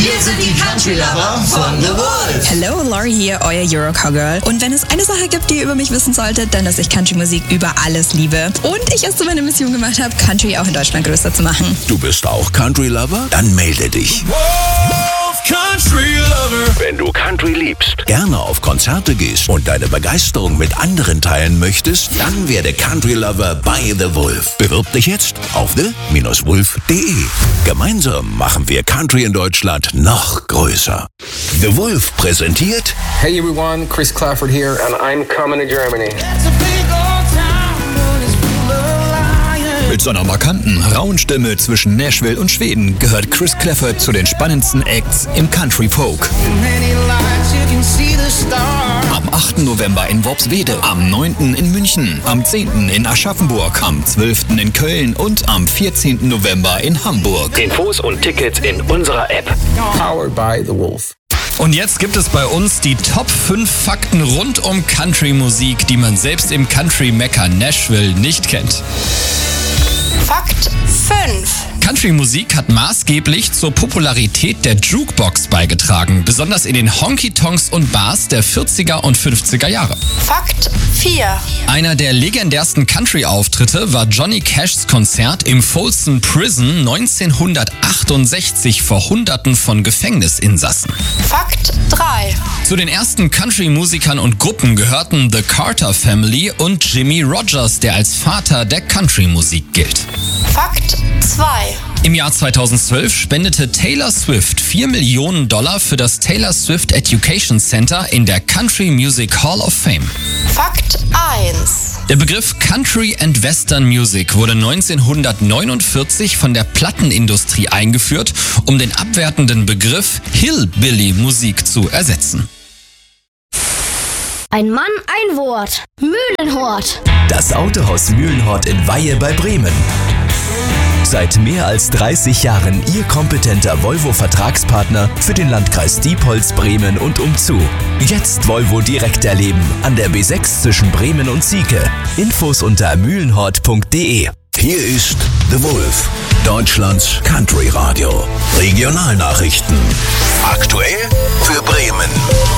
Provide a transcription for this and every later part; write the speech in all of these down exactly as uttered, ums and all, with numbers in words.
Wir sind die Country Lover von The Wolf. Hello, Laurie hier, euer Euro Cowgirl. Und wenn es eine Sache gibt, die ihr über mich wissen solltet, dann, dass ich Country-Musik über alles liebe. Und ich es zu meiner Mission gemacht habe, Country auch in Deutschland größer zu machen. Du bist auch Country Lover? Dann melde dich. Wolf Country Lover. Wenn du Country liebst, gerne auf Konzerte gehst und deine Begeisterung mit anderen teilen möchtest, dann werde Country Lover bei The Wolf. Bewirb dich jetzt auf the Bindestrich wolf punkt de. Gemeinsam machen wir Country in Deutschland noch größer. The Wolf präsentiert... Hey everyone, Chris Clafford here and I'm coming to Germany. Mit seiner markanten, rauen Stimme zwischen Nashville und Schweden gehört Chris Clafford zu den spannendsten Acts im Country Folk. Am achten November in Worpswede, am neunten in München, am zehnten in Aschaffenburg, am zwölften in Köln und am vierzehnten November in Hamburg. Infos und Tickets in unserer App. Powered by The Wolf. Und jetzt gibt es bei uns die Top fünf Fakten rund um Country-Musik, die man selbst im Country-Mekka Nashville nicht kennt. Fakt fünf. Country-Musik hat maßgeblich zur Popularität der Jukebox beigetragen, besonders in den Honky-Tonks und Bars der vierziger und fünfziger Jahre. Fakt vier. Einer der legendärsten Country-Auftritte war Johnny Cashs Konzert im Folsom Prison neunzehnhundertachtundsechzig vor Hunderten von Gefängnisinsassen. Fakt drei. Zu den ersten Country-Musikern und Gruppen gehörten The Carter Family und Jimmie Rodgers, der als Vater der Country-Musik gilt. Fakt zwei. Im Jahr zweitausendzwölf spendete Taylor Swift vier Millionen Dollar für das Taylor Swift Education Center in der Country Music Hall of Fame. Fakt eins. Der Begriff Country and Western Music wurde neunzehnhundertneunundvierzig von der Plattenindustrie eingeführt, um den abwertenden Begriff Hillbilly-Musik zu ersetzen. Ein Mann, ein Wort. Mühlenhort. Das Autohaus Mühlenhort in Weihe bei Bremen. Seit mehr als dreißig Jahren Ihr kompetenter Volvo-Vertragspartner für den Landkreis Diepholz, Bremen und umzu. Jetzt Volvo direkt erleben an der B sechs zwischen Bremen und Sieke. Infos unter mühlenhort punkt de. Hier ist The Wolf, Deutschlands Country-Radio. Regionalnachrichten. Aktuell für Bremen.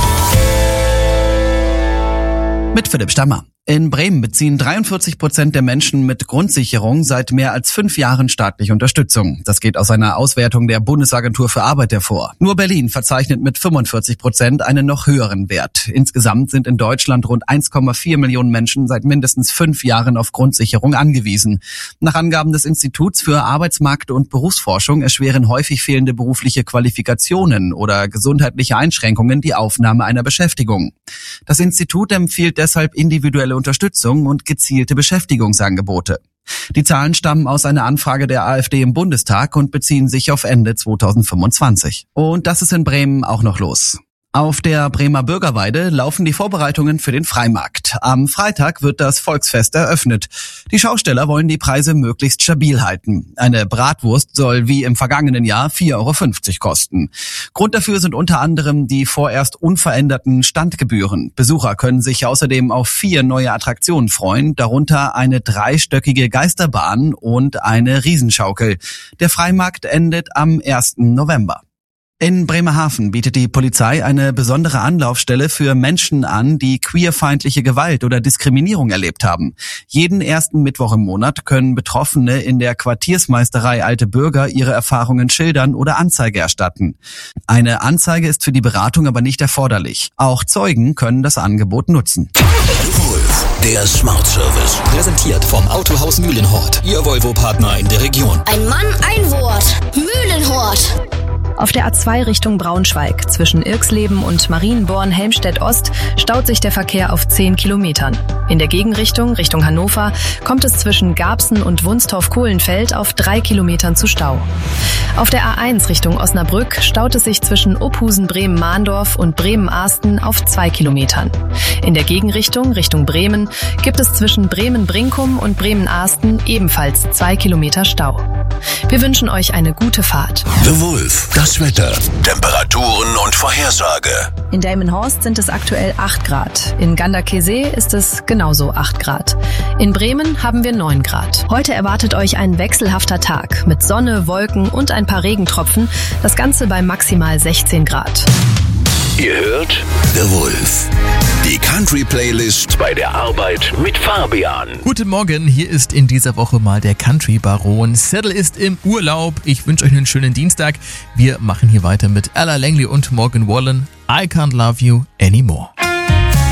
Mit Philipp Stammer. In Bremen beziehen dreiundvierzig Prozent der Menschen mit Grundsicherung seit mehr als fünf Jahren staatliche Unterstützung. Das geht aus einer Auswertung der Bundesagentur für Arbeit hervor. Nur Berlin verzeichnet mit fünfundvierzig Prozent einen noch höheren Wert. Insgesamt sind in Deutschland rund eins Komma vier Millionen Menschen seit mindestens fünf Jahren auf Grundsicherung angewiesen. Nach Angaben des Instituts für Arbeitsmarkt- und Berufsforschung erschweren häufig fehlende berufliche Qualifikationen oder gesundheitliche Einschränkungen die Aufnahme einer Beschäftigung. Das Institut empfiehlt deshalb individuelle Unterstützung und gezielte Beschäftigungsangebote. Die Zahlen stammen aus einer Anfrage der AfD im Bundestag und beziehen sich auf Ende zweitausendfünfundzwanzig. Und das ist in Bremen auch noch los. Auf der Bremer Bürgerweide laufen die Vorbereitungen für den Freimarkt. Am Freitag wird das Volksfest eröffnet. Die Schausteller wollen die Preise möglichst stabil halten. Eine Bratwurst soll wie im vergangenen Jahr vier Euro fünfzig kosten. Grund dafür sind unter anderem die vorerst unveränderten Standgebühren. Besucher können sich außerdem auf vier neue Attraktionen freuen, darunter eine dreistöckige Geisterbahn und eine Riesenschaukel. Der Freimarkt endet am ersten November. In Bremerhaven bietet die Polizei eine besondere Anlaufstelle für Menschen an, die queerfeindliche Gewalt oder Diskriminierung erlebt haben. Jeden ersten Mittwoch im Monat können Betroffene in der Quartiersmeisterei Alte Bürger ihre Erfahrungen schildern oder Anzeige erstatten. Eine Anzeige ist für die Beratung aber nicht erforderlich. Auch Zeugen können das Angebot nutzen. Wolf, der Smart Service. Präsentiert vom Autohaus Mühlenhort, Ihr Volvo-Partner in der Region. Ein Mann, ein Wort. Mühlenhort. Auf der A zwei Richtung Braunschweig zwischen Irxleben und Marienborn-Helmstedt-Ost staut sich der Verkehr auf zehn Kilometern. In der Gegenrichtung, Richtung Hannover, kommt es zwischen Garbsen und Wunstorf-Kohlenfeld auf drei Kilometern zu Stau. Auf der A eins Richtung Osnabrück staut es sich zwischen Uphusen-Bremen-Mahndorf und Bremen-Ahsten auf zwei Kilometern. In der Gegenrichtung, Richtung Bremen, gibt es zwischen Bremen-Brinkum und Bremen-Ahsten ebenfalls zwei Kilometer Stau. Wir wünschen euch eine gute Fahrt. The Wolf, das Das Wetter, Temperaturen und Vorhersage. In Delmenhorst sind es aktuell acht Grad. In Ganderkesee ist es genauso acht Grad. In Bremen haben wir neun Grad. Heute erwartet euch ein wechselhafter Tag mit Sonne, Wolken und ein paar Regentropfen. Das Ganze bei maximal sechzehn Grad. Ihr hört The Wolf. Die Country-Playlist bei der Arbeit mit Fabian. Guten Morgen, hier ist in dieser Woche mal der Country-Baron. Cedal ist im Urlaub. Ich wünsche euch einen schönen Dienstag. Wir machen hier weiter mit Ella Langley und Morgan Wallen. I Can't Love You Anymore.